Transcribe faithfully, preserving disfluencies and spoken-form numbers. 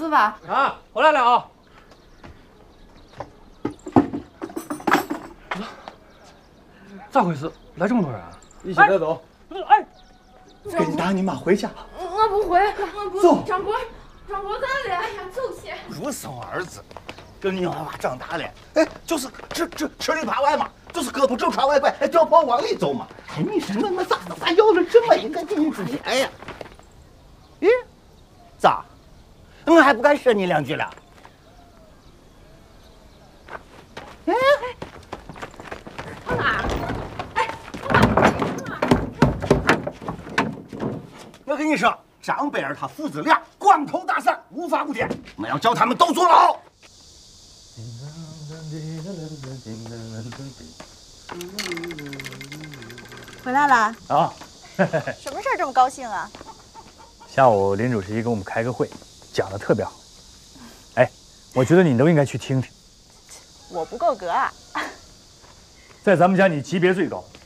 子吧。 啊，我来了啊。咋回事？来这么多人啊？ 一起带走。 哎， 给你打你妈回家。 我不回，我不。 走。 张国，张国咋了？哎呀，走些。 独生儿子，这你妈妈长大了，哎，就是吃吃吃里扒外嘛，就是胳膊肘朝外摆，哎，脚跑往里走嘛。哎，你说我我咋咋要了这么一个女子呢？哎呀，咦，咋？我还不敢说你两句了。哎， 干嘛？哎， 我跟你说，张贝尔他父子俩光头大伞，无法无天，我们要叫他们都坐牢。 回来了啊！ 什么事儿这么高兴啊？ 下午林主席给我们开个会，讲的特别好。哎，我觉得你都应该去听听。 我不够格啊！ 在咱们家你级别最高，